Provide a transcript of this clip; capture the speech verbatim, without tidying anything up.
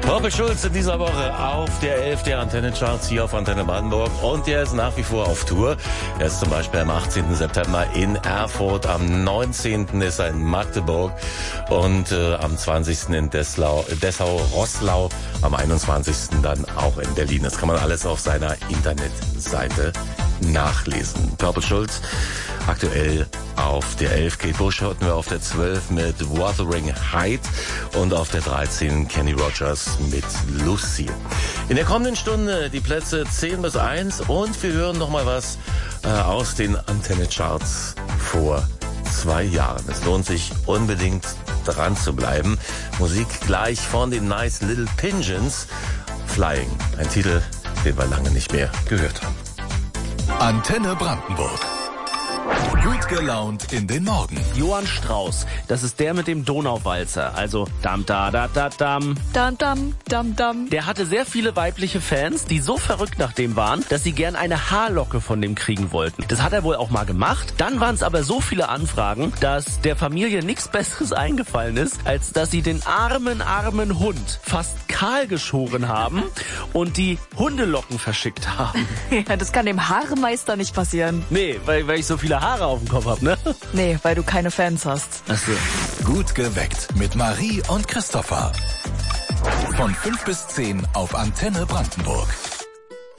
Purple Schulz in dieser Woche auf der elf der Antenne-Charts hier auf Antenne Brandenburg. Und der ist nach wie vor auf Tour. Er ist zum Beispiel am achtzehnten September in Erfurt, am neunzehnten ist er in Magdeburg und äh, am zwanzigsten in Dessau, Dessau, Roßlau, am einundzwanzigsten dann auch in Berlin. Das kann man alles auf seiner Internetseite nachlesen. Purple Schulz aktuell auf der elf. Kate Bush hatten wir auf der zwölf mit Wuthering Height und auf der dreizehn Kenny Rogers mit Lucy. In der kommenden Stunde die Plätze zehn bis eins und wir hören noch mal was äh, aus den Antenne-Charts vor zwei Jahren. Es lohnt sich unbedingt dran zu bleiben. Musik gleich von den Nice Little Pigeons. Flying, ein Titel, den wir lange nicht mehr gehört haben. Antenne Brandenburg. Gut gelaunt in den Morgen. Johann Strauss, das ist der mit dem Donauwalzer, also dam da da da dam. Dam dam dam dam. Der hatte sehr viele weibliche Fans, die so verrückt nach dem waren, dass sie gern eine Haarlocke von dem kriegen wollten. Das hat er wohl auch mal gemacht. Dann waren es aber so viele Anfragen, dass der Familie nichts Besseres eingefallen ist, als dass sie den armen, armen Hund fast kahl geschoren haben und die Hundelocken verschickt haben. Ja, das kann dem Haaremeister nicht passieren. Nee, weil, weil ich so viele Haare auf dem Kopf hab, ne? Nee, weil du keine Fans hast. Ach so. Gut geweckt mit Marie und Christopher. Von fünf bis zehn auf Antenne Brandenburg.